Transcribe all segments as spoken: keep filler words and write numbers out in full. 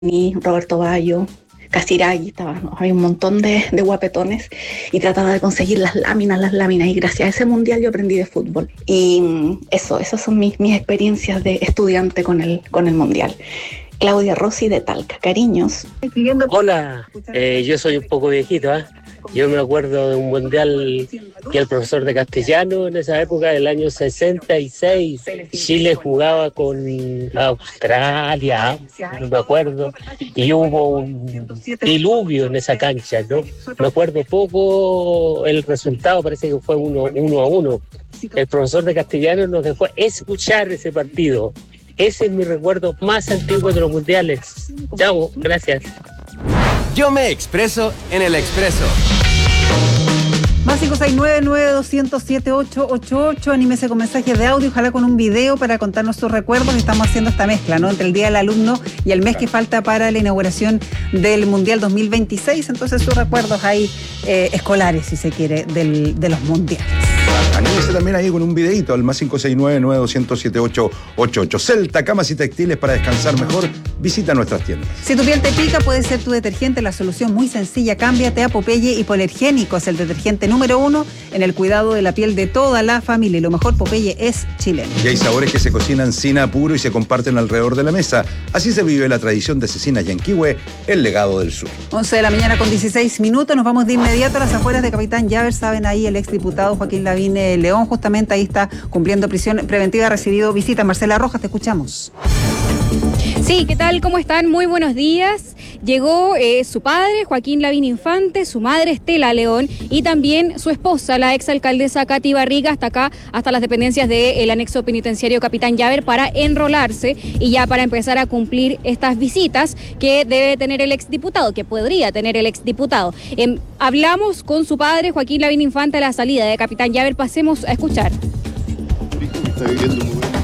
Roberto Bayo, Casiraghi, estaba, ¿no? Había un montón de, de guapetones y trataba de conseguir las láminas, las láminas y gracias a ese mundial yo aprendí de fútbol. Y eso, esas son mis, mis experiencias de estudiante con el, con el mundial. Claudia Rossi de Talca, cariños. Hola, eh, yo soy un poco viejito, ¿eh? Yo me acuerdo de un mundial que el profesor de castellano en esa época, del año sesenta y seis, Chile jugaba con Australia, no me acuerdo, y hubo un diluvio en esa cancha, ¿no? Me acuerdo poco el resultado, parece que fue uno, uno a uno. El profesor de castellano nos dejó escuchar ese partido. Ese es mi recuerdo más antiguo de los mundiales. Chao, gracias. Yo me expreso en el Expreso. Más cinco seis nueve, nueve dos cero cero, siete ocho ocho ocho, anímese con mensajes de audio, ojalá con un video para contarnos sus recuerdos. Estamos haciendo esta mezcla, ¿no? Entre el Día del Alumno y el mes que falta para la inauguración del Mundial dos mil veintiséis. Entonces sus recuerdos ahí eh, escolares, si se quiere, del, de los mundiales. Anímese también ahí con un videito al más cinco seis nueve, nueve dos cero cero, siete ocho ocho ocho. Celta, camas y textiles para descansar mejor. Visita nuestras tiendas. Si tu piel te pica, puede ser tu detergente la solución muy sencilla. Cámbiate a Popeye Hipoalergénicos, el detergente número uno en el cuidado de la piel de toda la familia. Y lo mejor, Popeye es chileno. Y hay sabores que se cocinan sin apuro y se comparten alrededor de la mesa. Así se vive la tradición de Cecinas Yanquihue, el legado del sur. once de la mañana con dieciséis minutos. Nos vamos de inmediato a las afueras de Capitán Llaver. Saben ahí el exdiputado Joaquín Lavín León, justamente ahí está cumpliendo prisión preventiva, ha recibido visita. Marcela Rojas, te escuchamos. Sí, ¿qué tal? ¿Cómo están? Muy buenos días. Llegó eh, su padre, Joaquín Lavín Infante, su madre, Estela León, y también su esposa, la exalcaldesa Katy Barriga, hasta acá, hasta las dependencias del anexo penitenciario Capitán Llaver, para enrolarse y ya para empezar a cumplir estas visitas que debe tener el exdiputado, que podría tener el exdiputado. Eh, hablamos con su padre, Joaquín Lavín Infante, a la salida de Capitán Llaver. Pasemos a escuchar. Está viviendo un momento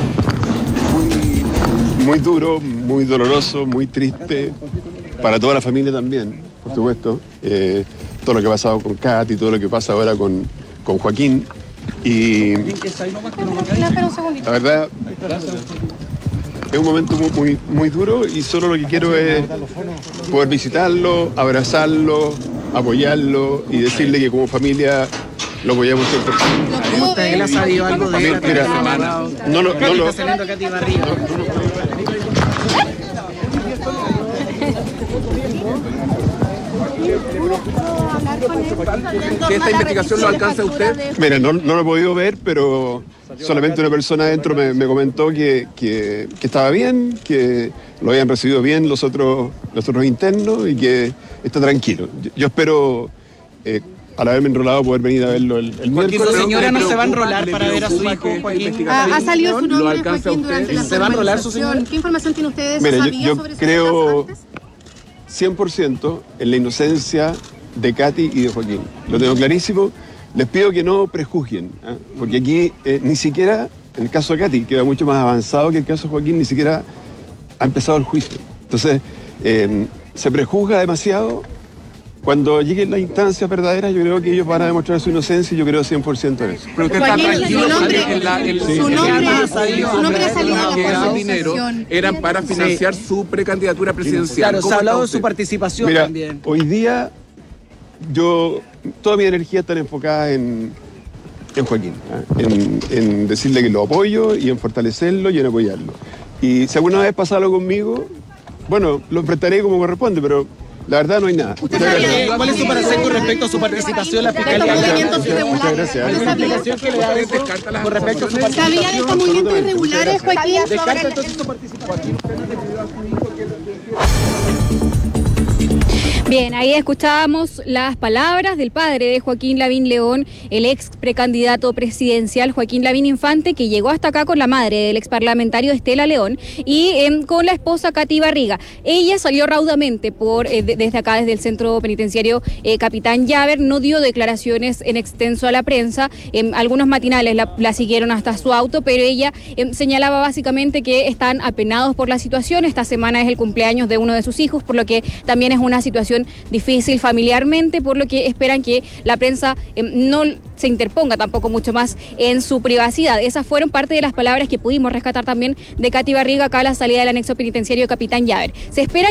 muy, muy duro, muy doloroso, muy triste, para toda la familia también, por supuesto. Eh, todo lo que ha pasado con Katy, todo lo que pasa ahora con, con Joaquín. Y la verdad, es un momento muy, muy, muy duro y solo lo que quiero es poder visitarlo, abrazarlo, apoyarlo y decirle que como familia lo apoyamos siempre. ¿Usted le ha sabido algo de él? Mira, no lo... No lo está saliendo Katy Barriga. ¿Que esta investigación lo alcanza a usted? Mira, no, no lo he podido ver, pero solamente una persona adentro me, me comentó que, que, que estaba bien, que lo habían recibido bien los otros, los otros internos y que está tranquilo. Yo, yo espero, eh, al haberme enrolado, poder venir a verlo el, el miércoles. ¿La señora no se va a enrolar para ver a su hijo, Joaquín? Ah, ha salido su nombre, Joaquín, durante la ¿Se va a enrolar su señor? ¿Qué información tiene usted de eso? Mira, yo, ¿Sabía yo sobre creo cien por ciento en la inocencia de Katy y de Joaquín. Lo tengo clarísimo. Les pido que no prejuzguen, ¿eh? Porque aquí eh, ni siquiera, en el caso de Katy, que va mucho más avanzado que el caso de Joaquín, ni siquiera ha empezado el juicio. Entonces, eh, se prejuzga demasiado. Cuando lleguen las instancias verdaderas, yo creo que ellos van a demostrar su inocencia y yo creo cien por ciento en eso. Pero usted está tranquilo porque el, el, su nombre ha salido que ese dinero era para financiar sí. su precandidatura presidencial. Claro, se ha hablado de su participación. Mira, también. Hoy día, yo, toda mi energía está enfocada en, en Joaquín, ¿eh? en, en decirle que lo apoyo y en fortalecerlo y en apoyarlo. Y si alguna vez pasa algo conmigo, bueno, lo enfrentaré como corresponde, pero la verdad no hay nada. ¿Cuál es su parecer con respecto a su participación en la fiscalía? Muchas gracias. Con respecto a su participación. ¿Sabía de estos movimientos irregulares, Joaquín? Descarta entonces su participación. Bien, ahí escuchábamos las palabras del padre de Joaquín Lavín León, el ex precandidato presidencial Joaquín Lavín Infante, que llegó hasta acá con la madre del ex parlamentario Estela León y eh, con la esposa Katy Barriga. Ella salió raudamente por eh, de, desde acá, desde el centro penitenciario eh, Capitán Llaver, no dio declaraciones en extenso a la prensa, eh, algunos matinales la, la siguieron hasta su auto, pero ella eh, señalaba básicamente que están apenados por la situación. Esta semana es el cumpleaños de uno de sus hijos, por lo que también es una situación situación difícil familiarmente, por lo que esperan que la prensa eh, no se interponga tampoco mucho más en su privacidad. Esas fueron parte de las palabras que pudimos rescatar también de Katy Barriga acá a la salida del anexo penitenciario Capitán Llaver. Se espera